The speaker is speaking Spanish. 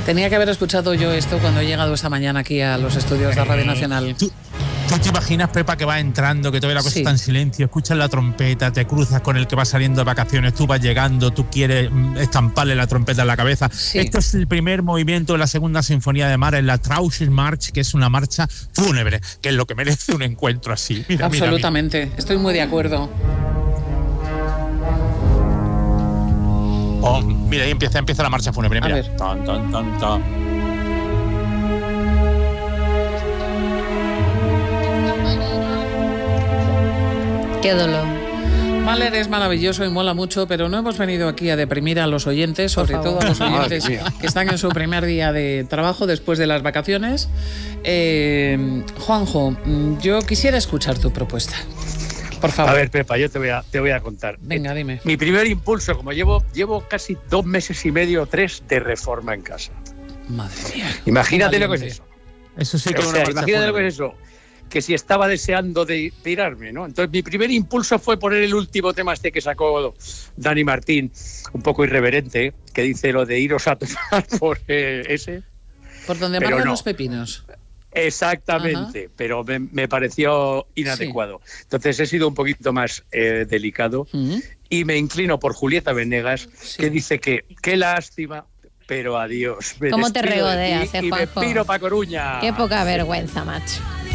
Tenía que haber escuchado yo esto cuando he llegado esta mañana aquí a los estudios de Radio Nacional. ¿Tú te imaginas, Pepa, que vas entrando, que todavía la cosa está en silencio, escuchas la trompeta, te cruzas con el que va saliendo de vacaciones, tú vas llegando, tú quieres estamparle la trompeta en la cabeza? Sí. Este es el primer movimiento de la segunda sinfonía de Mahler, la Trauermarsch, que es una marcha fúnebre, que es lo que merece un encuentro así. Mira, absolutamente, mira. Estoy muy de acuerdo. Oh, mira, ahí empieza la marcha fúnebre, mira. A ver. Tan, tan, tan, tan. Qué dolor. Mahler es maravilloso y mola mucho, pero no hemos venido aquí a deprimir a los oyentes, sobre todo a los oyentes que están en su primer día de trabajo después de las vacaciones. Juanjo, yo quisiera escuchar tu propuesta. Por favor. A ver, Pepa, yo te voy a contar. Venga, dime. Mi primer impulso, como llevo casi 2 meses y medio, 3 de reforma en casa. Madre mía. Imagínate lo que es eso. Eso sí que es una marcha imagínate lo que es eso. Que si estaba deseando de tirarme, ¿no? Entonces mi primer impulso fue poner el último tema que sacó Dani Martín, un poco irreverente, que dice lo de iros a tomar por ese. Por donde amarran los pepinos. Exactamente, ajá. Pero me pareció inadecuado. Sí. Entonces he sido un poquito más delicado y me inclino por Julieta Venegas, que dice que qué lástima, pero adiós. ¿Cómo te regodeas, y me piro pa' Coruña. Qué poca vergüenza, macho.